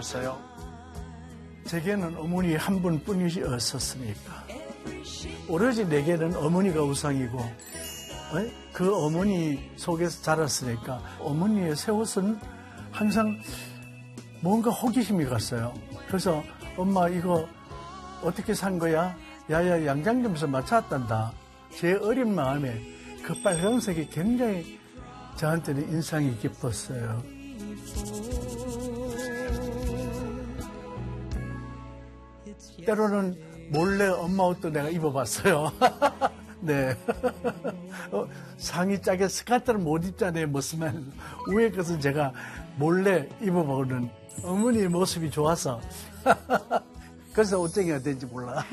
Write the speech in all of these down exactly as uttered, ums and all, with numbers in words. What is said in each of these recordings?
있어요. 제게는 어머니 한 분뿐이었었으니까 오로지 내게는 어머니가 우상이고 그 어머니 속에서 자랐으니까 어머니의 새 옷은 항상 뭔가 호기심이 갔어요. 그래서 엄마 이거 어떻게 산 거야? 야야 양장점에서 맞춰왔단다. 제 어린 마음에 그 빨간색이 굉장히 저한테는 인상이 깊었어요. 때로는 몰래 엄마 옷도 내가 입어봤어요. 네. 어, 상의 짝에 스카트를 못 입잖아요, 모습만. 위에 것은 제가 몰래 입어보는 어머니의 모습이 좋아서. 그래서 옷쟁이가 된지 몰라.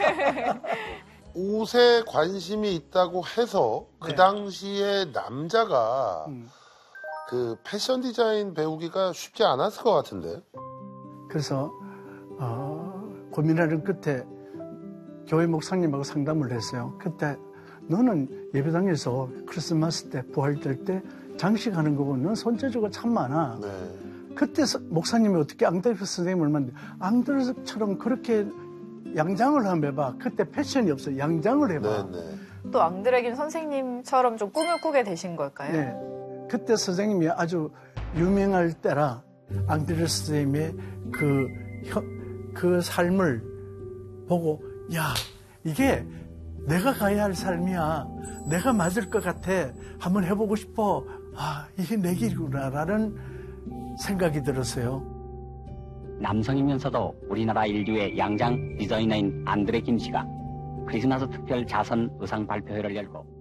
옷에 관심이 있다고 해서 그 네. 당시에 남자가 음. 그 패션 디자인 배우기가 쉽지 않았을 것 같은데. 그래서 어, 고민하는 끝에 교회 목사님하고 상담을 했어요. 그때 너는 예배당에서 크리스마스 때 부활절 때 장식하는 거고 넌 손재주가 참 많아. 네. 그때 서, 목사님이 어떻게 앙드레스 선생님을 만났는데 앙드레스처럼 그렇게 양장을 한번 해봐. 그때 패션이 없어. 양장을 해봐. 네, 네. 또 앙드레긴 선생님처럼 좀 꿈을 꾸게 되신 걸까요? 네. 그때 선생님이 아주 유명할 때라 앙드레스 선생님의 그, 그 삶을 보고 야 이게 내가 가야 할 삶이야. 내가 맞을 것 같아. 한번 해보고 싶어. 아 이게 내 길이구나라는 생각이 들었어요. 남성이면서도 우리나라 인류의 양장 디자이너인 안드레 김 씨가 크리스마스 특별 자선 의상 발표회를 열고